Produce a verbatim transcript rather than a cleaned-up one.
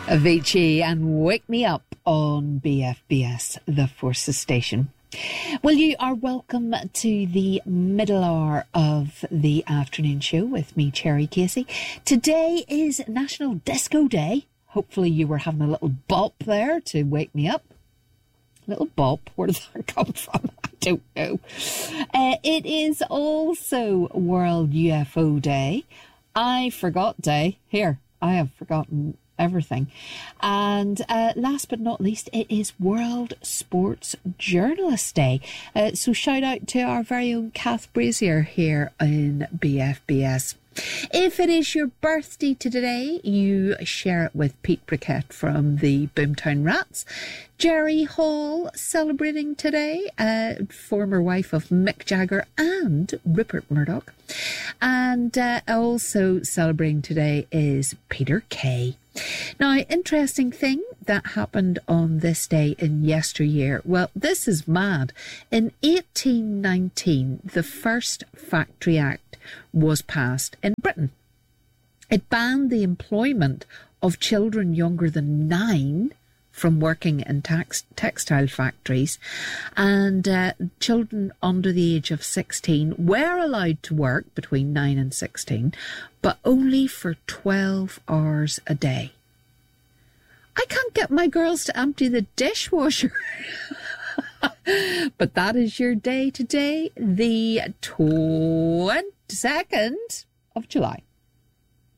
Avicii and Wake Me Up on B F B S, the Forces Station. Well, you are welcome to the middle hour of the afternoon show with me, Cherry Casey. Today is National Disco Day. Hopefully you were having a little bop there to wake me up. Little bop, where did that come from? I don't know. Uh, it is also World U F O Day. I forgot day. Here, I have forgotten everything. And uh, last but not least, it is World Sports Journalist Day. Uh, so shout out to our very own Kath Brazier here in B F B S. If it is your birthday today, you share it with Pete Briquette from the Boomtown Rats. Jerry Hall celebrating today, uh, former wife of Mick Jagger and Rupert Murdoch. And uh, also celebrating today is Peter Kay. Now, interesting thing that happened on this day in yesteryear. Well, this is mad. In eighteen nineteen, the first Factory Act was passed in Britain. It banned the employment of children younger than nine from working in tax- textile factories, and uh, children under the age of sixteen were allowed to work between nine and sixteen, but only for twelve hours a day. I can't get my girls to empty the dishwasher. But that is your day today, the twenty-second of July.